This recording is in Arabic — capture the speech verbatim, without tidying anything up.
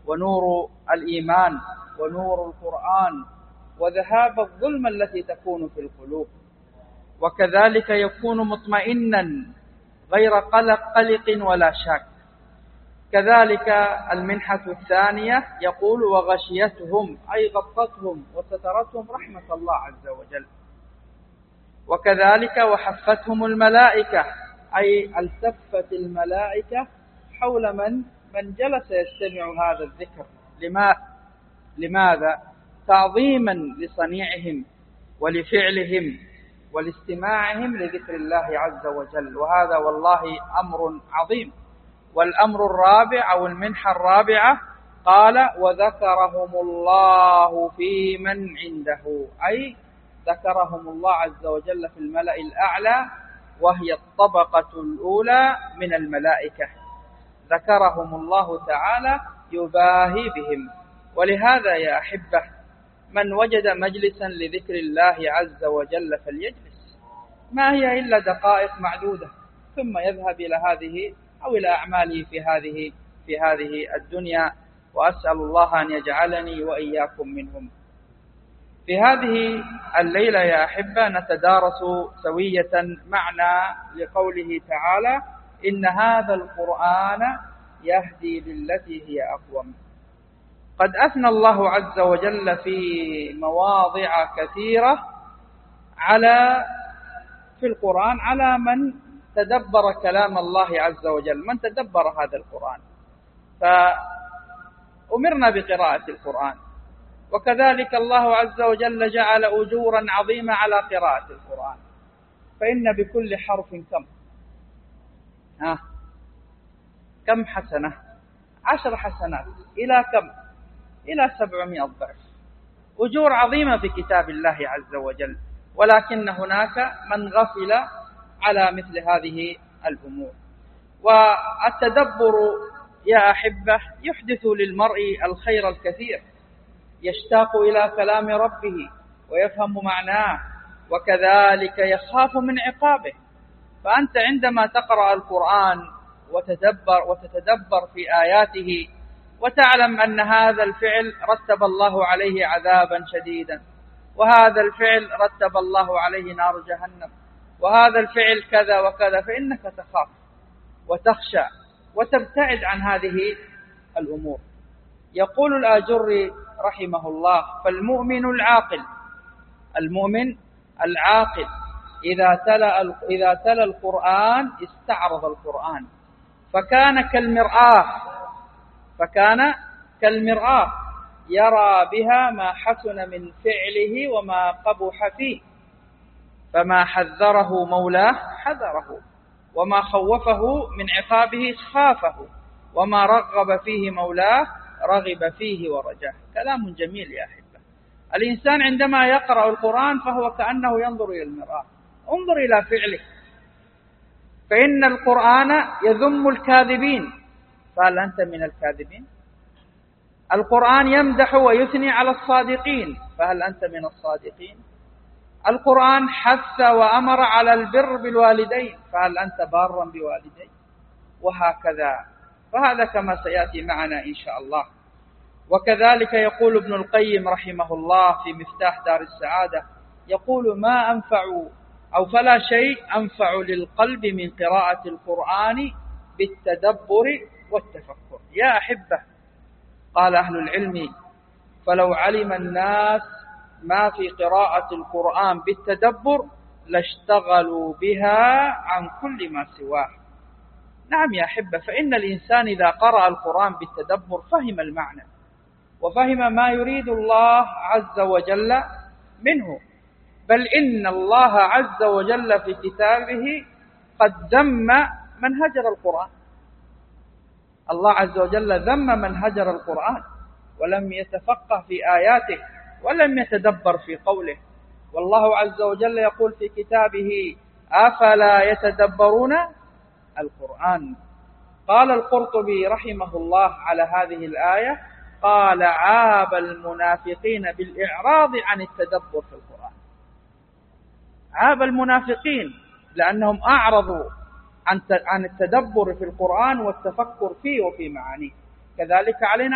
ونور الإيمان ونور القرآن وذهاب الظلم التي تكون في القلوب، وكذلك يكون مطمئنا غير قلق قلق ولا شاك. كذلك المنحة الثانية يقول وغشيتهم أي غطتهم وسترتهم رحمة الله عز وجل. وكذلك وحفتهم الملائكة أي التفت الملائكة حول من من جلس يستمع هذا الذكر. لماذا؟ تعظيما لصنيعهم ولفعلهم ولاستماعهم لذكر الله عز وجل، وهذا والله أمر عظيم. والأمر الرابع أو المنحة الرابعة قال وذكرهم الله في من عنده، أي ذكرهم الله عز وجل في الملأ الأعلى وهي الطبقة الأولى من الملائكة، ذكرهم الله تعالى يباهي بهم. ولهذا يا أحبة من وجد مجلسا لذكر الله عز وجل فليجلس، ما هي إلا دقائق معدودة، ثم يذهب إلى هذه أو إلى أعماله في هذه في هذه الدنيا، وأسأل الله أن يجعلني وإياكم منهم. في هذه الليلة يا أحبة نتدارس سوية معنى لقوله تعالى إن هذا القرآن يهدي للتي هي أقوم. قد أثنى الله عز وجل في مواضع كثيرة على في القرآن على من تدبر كلام الله عز وجل، من تدبر هذا القرآن. فأمرنا بقراءة القرآن، وكذلك الله عز وجل جعل أجورا عظيمة على قراءة القرآن، فإن بكل حرف كم ها كم حسنة؟ عشر حسنات إلى كم؟ إلى سبعمائة ضعف، أجور عظيمة في كتاب الله عز وجل. ولكن هناك من غفل على مثل هذه الأمور. والتدبر يا أحبة يحدث للمرء الخير الكثير، يشتاق إلى كلام ربه ويفهم معناه، وكذلك يخاف من عقابه. فأنت عندما تقرأ القرآن وتدبر وتتدبر في آياته وتعلم أن هذا الفعل رتب الله عليه عذابا شديدا، وهذا الفعل رتب الله عليه نار جهنم، وهذا الفعل كذا وكذا، فإنك تخاف وتخشى وتبتعد عن هذه الأمور. يقول الآجري رحمه الله فالمؤمن العاقل المؤمن العاقل إذا تلا إذا تلا القرآن استعرض القرآن فكان كالمرآة فكان كالمرآة يرى بها ما حسن من فعله وما قبح فيه، فما حذره مولاه حذره، وما خوفه من عقابه خافه، وما رغب فيه مولاه رغب فيه ورجاه. كلام جميل يا أحبة. الإنسان عندما يقرأ القرآن فهو كأنه ينظر إلى المرآة، انظر إلى فعله، فإن القرآن يذم الكاذبين، فهل أنت من الكاذبين؟ القرآن يمدح ويثني على الصادقين، فهل أنت من الصادقين؟ القرآن حث وأمر على البر بالوالدين، فهل أنت بارا بوالدين؟ وهكذا، فهذا كما سيأتي معنا إن شاء الله. وكذلك يقول ابن القيم رحمه الله في مفتاح دار السعادة، يقول ما أنفع أو فلا شيء أنفع للقلب من قراءة القرآن بالتدبر والتفكر. يا أحبة، قال أهل العلم فلو علم الناس ما في قراءة القرآن بالتدبر لاشتغلوا بها عن كل ما سواه. نعم يا أحبة، فإن الإنسان إذا قرأ القرآن بالتدبر فهم المعنى وفهم ما يريد الله عز وجل منه. بل إن الله عز وجل في كتابه قد ذم من هجر القرآن. الله عز وجل ذم من هجر القرآن ولم يتفقه في آياته ولم يتدبر في قوله. والله عز وجل يقول في كتابه أفلا يتدبرون القرآن. قال القرطبي رحمه الله على هذه الآية، قال عاب المنافقين بالإعراض عن التدبر في القرآن. عاب المنافقين لأنهم أعرضوا عن التدبر في القرآن والتفكر فيه وفي معانيه. كذلك علينا